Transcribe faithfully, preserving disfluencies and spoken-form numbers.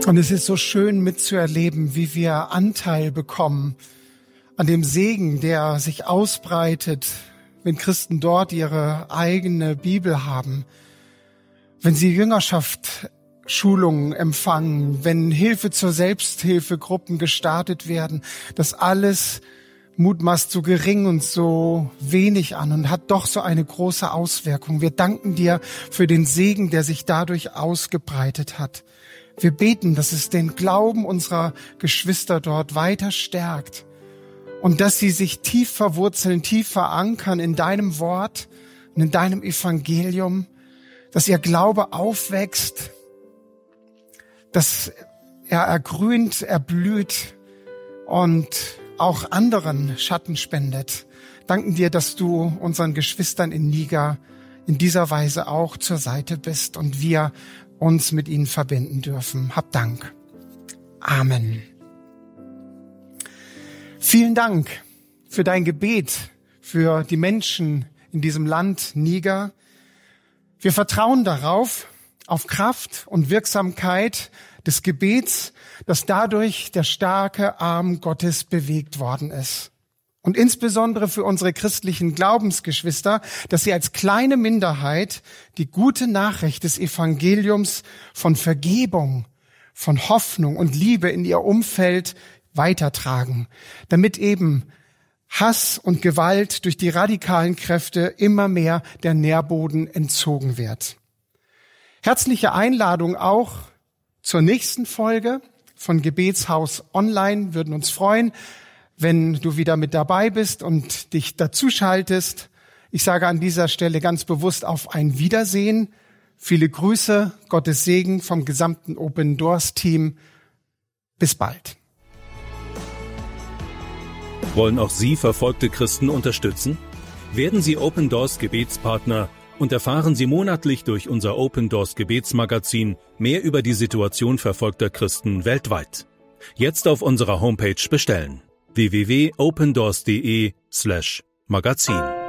Und es ist so schön mitzuerleben, wie wir Anteil bekommen an dem Segen, der sich ausbreitet, wenn Christen dort ihre eigene Bibel haben, wenn sie Jüngerschaft Schulungen empfangen, wenn Hilfe zur Selbsthilfegruppen gestartet werden. Das alles mutmaßt so gering und so wenig an und hat doch so eine große Auswirkung. Wir danken dir für den Segen, der sich dadurch ausgebreitet hat. Wir beten, dass es den Glauben unserer Geschwister dort weiter stärkt und dass sie sich tief verwurzeln, tief verankern in deinem Wort und in deinem Evangelium, dass ihr Glaube aufwächst, dass er ergrünt, erblüht und auch anderen Schatten spendet. Danken dir, dass du unseren Geschwistern in Niger in dieser Weise auch zur Seite bist und wir uns mit ihnen verbinden dürfen. Hab Dank. Amen. Vielen Dank für dein Gebet, für die Menschen in diesem Land Niger. Wir vertrauen darauf, auf Kraft und Wirksamkeit des Gebets, dass dadurch der starke Arm Gottes bewegt worden ist. Und insbesondere für unsere christlichen Glaubensgeschwister, dass sie als kleine Minderheit die gute Nachricht des Evangeliums von Vergebung, von Hoffnung und Liebe in ihr Umfeld weitertragen, damit eben Hass und Gewalt durch die radikalen Kräfte immer mehr der Nährboden entzogen wird. Herzliche Einladung auch zur nächsten Folge von Gebetshaus Online. Würden uns freuen, wenn du wieder mit dabei bist und dich dazuschaltest. Ich sage an dieser Stelle ganz bewusst auf ein Wiedersehen. Viele Grüße, Gottes Segen vom gesamten Open Doors Team. Bis bald. Wollen auch Sie verfolgte Christen unterstützen? Werden Sie Open Doors Gebetspartner und erfahren Sie monatlich durch unser Open Doors Gebetsmagazin mehr über die Situation verfolgter Christen weltweit. Jetzt auf unserer Homepage bestellen: w w w punkt opendoors punkt de slash magazin.